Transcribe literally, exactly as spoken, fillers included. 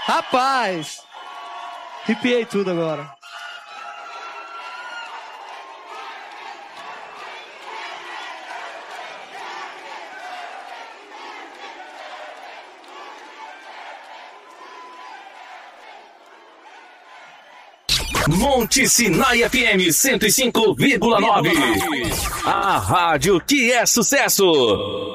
Rapaz! Arrepiei tudo agora. Monte Sinai F M cento e cinco vírgula nove. A rádio que é sucesso.